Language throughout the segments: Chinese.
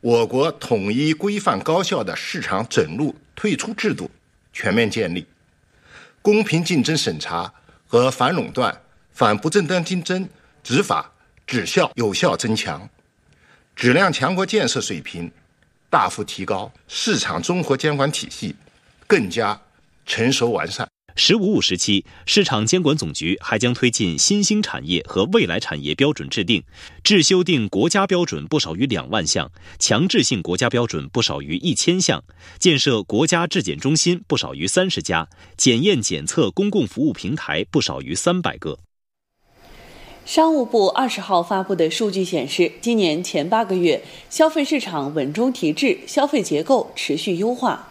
我国统一规范高效的市场准入退出制度全面建立，公平竞争审查和反垄断、反不正当竞争执法质效有效增强，质量强国建设水平大幅提高，市场综合监管体系更加成熟完善。 “15+5”时期，市场监管总局还将推进新兴产业和未来产业标准制定，制修订国家标准不少于2万项，强制性国家标准不少于1000项，建设国家质检中心不少于30家，检验检测公共服务平台不少于300个。 商务部20号发布的数据显示，今年前8个月，消费市场稳中提质，消费结构持续优化。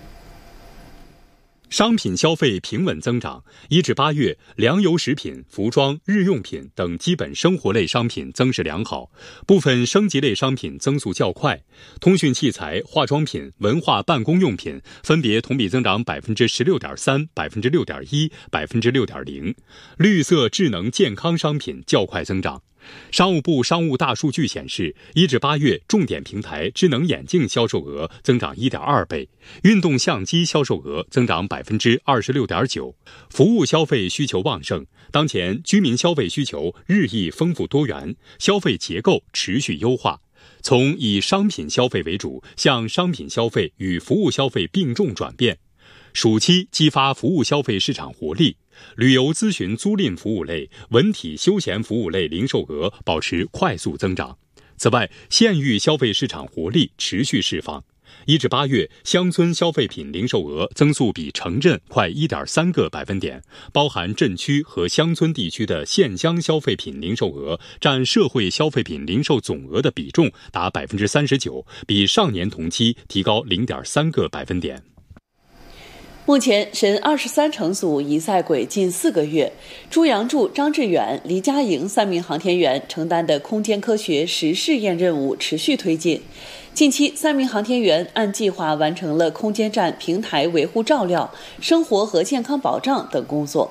商品消费平稳增长，1至8月，粮油食品、服装、日用品等基本生活类商品增势良好，部分升级类商品增速较快。通讯器材、化妆品、文化办公用品分别同比增长16.3%、6.1%、6.0%。绿色智能健康商品较快增长。商务部商务大数据显示，1至8月重点平台智能眼镜销售额增长1.2倍，运动相机销售额增长26.9%。服务消费需求旺盛，当前居民消费需求日益丰富多元，消费结构持续优化，从以商品消费为主向商品消费与服务消费并重转变。暑期激发服务消费市场活力，旅游咨询租赁服务类、文体休闲服务类零售额保持快速增长。此外，县域消费市场活力持续释放。1至8月，乡村消费品零售额增速比城镇快1.3个百分点，包含镇区和乡村地区的县乡消费品零售额占社会消费品零售总额的比重达39%，比上年同期提高0.3个百分点。 目前，神23乘组已在轨近4个月，朱杨柱、张志远、黎佳莹3名航天员承担的空间科学实试验任务持续推进。近期，3名航天员按计划完成了空间站平台维护照料、生活和健康保障等工作。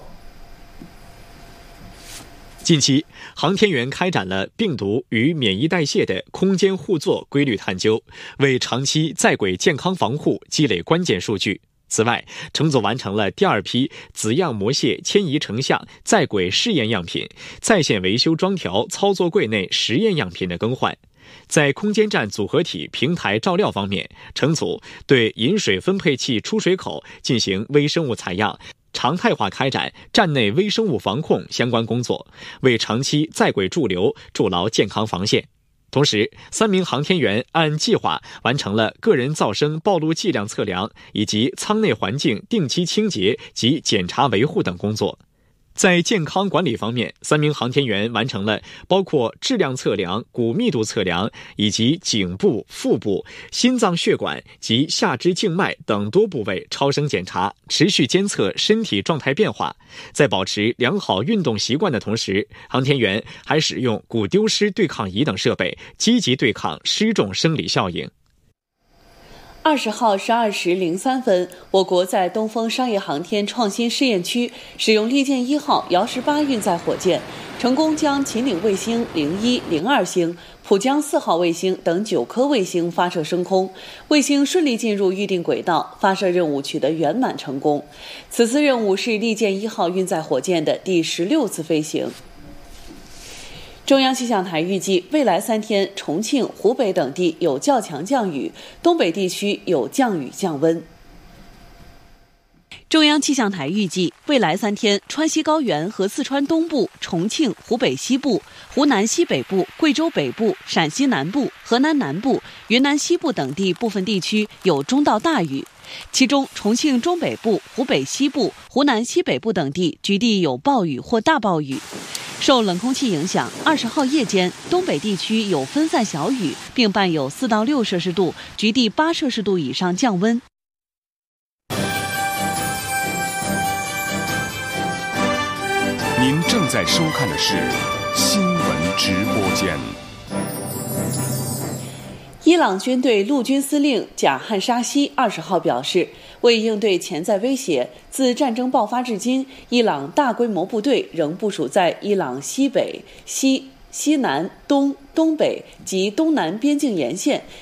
近期，航天员开展了病毒与免疫代谢的空间互作规律探究，为长期在轨健康防护积累关键数据。此外，乘组完成了第2批子样模蟹迁移成像在轨试验样品、在线维修装调操作柜内实验样品的更换。在空间站组合体平台照料方面，乘组对饮水分配器出水口进行微生物采样，常态化开展站内微生物防控相关工作，为长期在轨驻留筑牢健康防线。同时，3名航天员按计划完成了个人噪声暴露剂量测量以及舱内环境定期清洁及检查维护等工作。在健康管理方面，3名航天员完成了包括质量测量、骨密度测量以及颈部、腹部、心脏血管及下肢静脉等多部位超声检查，持续监测身体状态变化。在保持良好运动习惯的同时，航天员还使用骨丢失对抗仪等设备，积极对抗失重生理效应。 20号12时03分，我国在东风商业航天创新试验区使用利剑1号遥18运载火箭，成功将秦岭卫星01、02星、浦江4号卫星等9颗卫星发射升空，卫星顺利进入预定轨道，发射任务取得圆满成功。此次任务是利剑1号运载火箭的第16次飞行。中央气象台预计，未来3天，重庆、湖北等地有较强降雨，东北地区有降雨降温。中央气象台预计，未来3天，川西高原和四川东部、重庆、湖北西部、湖南西北部、贵州北部、陕西南部、河南南部、云南西部等地部分地区有中到大雨，其中重庆中北部、湖北西部、湖南西北部等地局地有暴雨或大暴雨。受冷空气影响，20号夜间，东北地区有分散小雨，并伴有4到6摄氏度，局地8摄氏度以上降温。 您正在收看的是新闻直播间。 伊朗军队陆军司令贾汉沙西20号表示，为应对潜在威胁，自战争爆发至今，伊朗大规模部队仍部署在伊朗西北、西南、东北及东南边境沿线，